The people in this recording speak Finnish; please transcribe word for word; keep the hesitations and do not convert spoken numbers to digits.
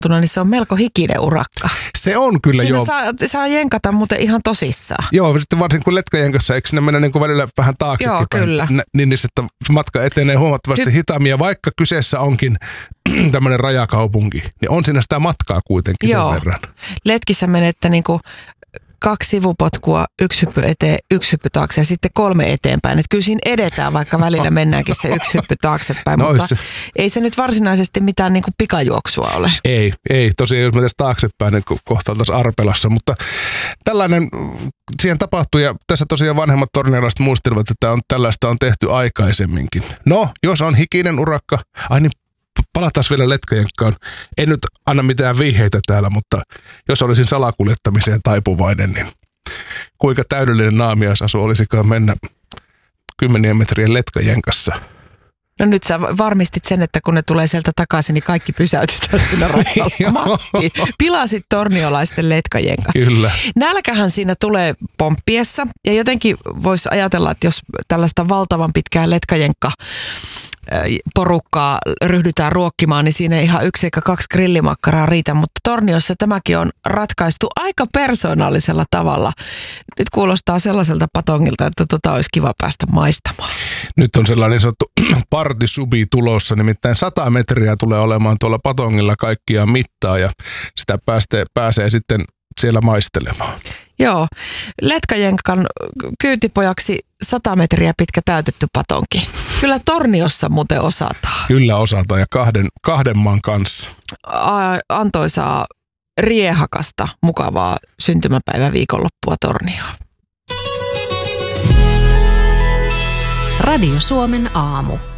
niin se on melko hikinen urakka. Se on kyllä Siinä joo. Saa, saa jenkata muuten ihan tosissaan. Joo, sitten varsinkin kun letkajenkassa, eikö ne mennä niin kuin välillä vähän taaksekin Joo, päin, kyllä. niin, niin sitten matka etenee huomattavasti Hy- hitaammin, ja vaikka kyseessä onkin tämmöinen rajakaupunki, niin on siinä sitä matkaa kuitenkin Joo. sen verran. Letkissä menette niin kuin kaksi sivupotkua, yksi hyppy eteen, yksi hyppy taakse ja sitten kolme eteenpäin. Että kyllä siinä edetään, vaikka välillä mennäänkin se yksi hyppy taaksepäin, No mutta se. ei se nyt varsinaisesti mitään niin kuin pikajuoksua ole. Ei, ei. Tosiaan jos me tässä taaksepäin, niin kohta oltaisiin Arpelassa, mutta tällainen siihen tapahtui, ja tässä tosiaan vanhemmat torniolaiset muistelevat, että on, tällaista on tehty aikaisemminkin. No, jos on hikinen urakka, ai niin palataan vielä letkajenkkaan. En nyt anna mitään vihjeitä täällä, mutta jos olisin salakuljettamiseen taipuvainen, niin kuinka täydellinen naamiaisasu olisikaan mennä kymmenien metrien letkajenkassa. No nyt sä varmistit sen, että kun ne tulee sieltä takaisin, niin kaikki pysäytetään siinä radalla. Matti, pilasit torniolaisten letkajenkat. Kyllä. Nälkähän siinä tulee pomppiessa, ja jotenkin voisi ajatella, että jos tällaista valtavan pitkää letkajenkka porukkaa ryhdytään ruokkimaan, niin siinä ei ihan yksi eikä kaksi grillimakkaraa riitä, mutta Torniossa tämäkin on ratkaistu aika persoonallisella tavalla. Nyt kuulostaa sellaiselta patongilta, että tota olisi kiva päästä maistamaan. Nyt on sellainen sanottu partisubi tulossa, nimittäin sata metriä tulee olemaan tuolla patongilla kaikkiaan mittaa, ja sitä pääsee, pääsee sitten siellä maistelemaan. Joo, letkajenkan kyytipojaksi sata metriä pitkä täytetty patonki. Kyllä Torniossa muuten osataan. Kyllä osataan, ja kahden, kahden maan kanssa. A- antoisaa riehakasta, mukavaa syntymäpäivä viikonloppua Tornioon. Radio Suomen aamu.